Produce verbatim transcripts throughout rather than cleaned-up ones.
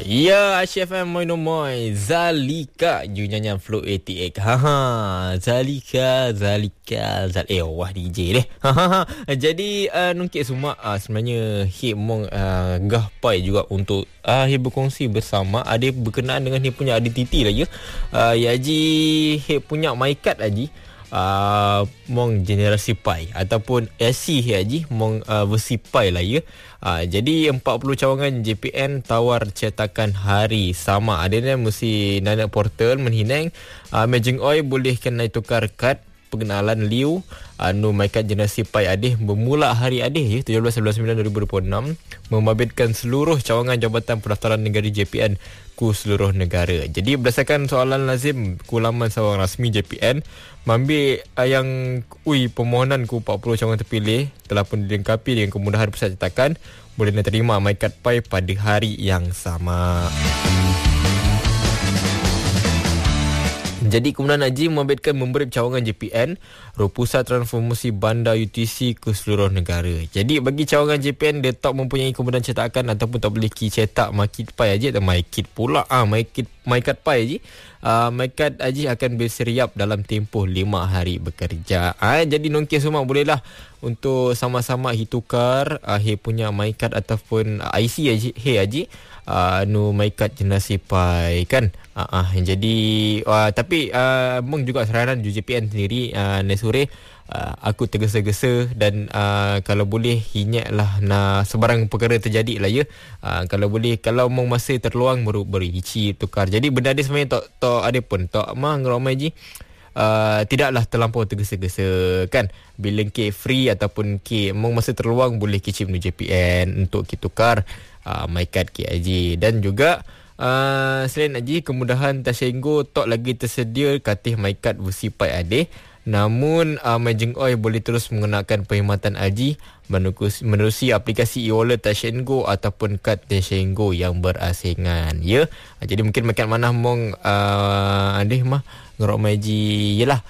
Ya, Asyik F M Moino Moy Zalika you nyanyian Flow lapan puluh lapan. Ha ha. Zalika Zalika Zal Eh wah D J deh. Ha ha ha. Jadi uh, nungkit semua uh, sebenarnya hip mong uh, gah pai juga untuk uh, hip berkongsi bersama ada berkenaan dengan hip punya identiti lah ya. Uh, ya Haji hip punya maikat Haji. Uh, mong generasi pai ataupun S C Haji mong uh, versi pai lah ya. Uh, jadi empat puluh cawangan J P N tawar cetakan hari sama. Adanya mesti nanak portal menhinang uh, Majing Oi boleh kena tukar kad pengenalan Liu anu maikat generasi pai adih bermula hari adih ya tujuh belas sebelas sembilan dua ribu dua puluh enam membabitkan seluruh cawangan Jabatan Pendaftaran Negara J P N ku seluruh negara. Jadi berdasarkan soalan lazim ku laman sawang rasmi J P N mambil uh, yang ui permohonan ku empat puluh cawangan terpilih telah pun dilengkapi dengan kemudahan pusat cetakan boleh diterima maikat pai pada hari yang sama. Jadi kemudian Haji membabitkan memberi cawangan J P N Ruang Pusat Transformasi Bandar U T C ke seluruh negara. Jadi bagi cawangan J P N dia tak mempunyai kemudahan cetakan ataupun tak boleh ki cetak MyKit Pai Haji atau MyKit pula ah MyKit MyKit Pai Haji. Uh, MyKit Haji akan berseriap dalam tempoh lima hari bekerja. Ah, jadi nongki semua bolehlah untuk sama-sama hitukar uh, he punya MyKit ataupun uh, I C Haji. He Haji uh, nu MyKit generasi Pai kan. Uh, uh, jadi uh, tapi uh, mung juga saranan J P N sendiri uh, ni sore uh, aku tergesa-gesa dan uh, kalau boleh hinyaklah na sebarang perkara terjadi lah ya. Uh, kalau boleh kalau mung masih terluang baru beri hici tukar. Jadi benda ni sebenarnya tak tak ada pun tak mah ngeramai ji. Uh, tidaklah terlampau tergesa-gesa kan. Bila ke free ataupun ke mung masih terluang boleh kicip J P N untuk kita tukar uh, MyKit K I J dan juga Uh, selain Haji, kemudahan Tashengo tak lagi tersedia katih MyKit versi Pai Adeh. Namun uh, Majing Oi boleh terus menggunakan perkhidmatan Haji menerusi aplikasi e-wallet Tashengo ataupun kad Tashengo yang berasingan ya. Uh, jadi mungkin MyKit mana mong uh, Adeh mah ngerok Haji yalah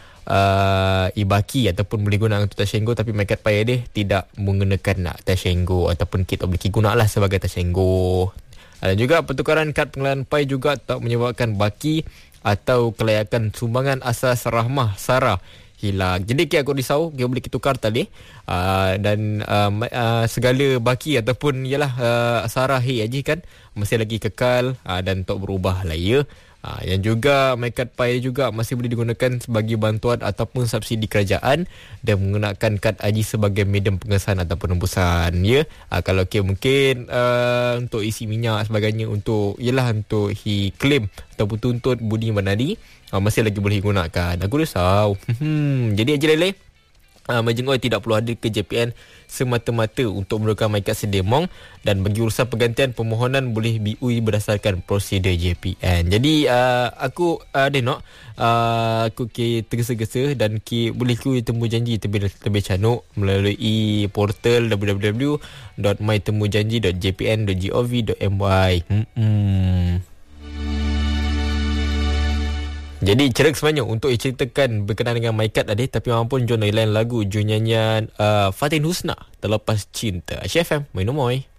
uh, ibaki ataupun boleh guna untuk Tashengo tapi MyKit Pai Adeh tidak menggunakan nak Tashengo ataupun kita boleh gunalah sebagai Tashengo. Dan juga pertukaran kad pengenalan Pai juga tak menyebabkan baki atau kelayakan sumbangan asas rahmah Sarah hilang. Jadi kita aku risau kita boleh tukar tadi uh, dan uh, uh, segala baki ataupun ialah uh, Sarah hi Haji kan masih lagi kekal uh, dan tak berubah lah ya. Ha, yang juga MyKit Pai juga masih boleh digunakan sebagai bantuan ataupun subsidi kerajaan dan menggunakan kad Haji sebagai medium pengesahan atau penembusan ya. Ha, kalau okay, mungkin uh, untuk isi minyak sebagainya untuk ialah untuk hi claim ataupun tuntut budi bandari uh, masih lagi boleh digunakan. Aku risau. Hmm, jadi Haji Lele Uh, Majing Oi tidak perlu hadir ke J P N semata-mata untuk menerukan MyKit sedemong dan bagi urusan pergantian permohonan boleh B U I berdasarkan prosedur J P N. Jadi uh, aku uh, denok uh, aku ke tergesa-gesa dan ke boleh ku temu janji lebih lebih canuk melalui portal w w w dot my temu janji dot j p n dot gov dot m y. Hmm. Jadi cerak sebenarnya untuk ceritakan berkenaan dengan MyKit tadi tapi mampun John lain lagu John nyanyian uh, Fatin Husna Terlepas Cinta. Asyik F M Moino Moy.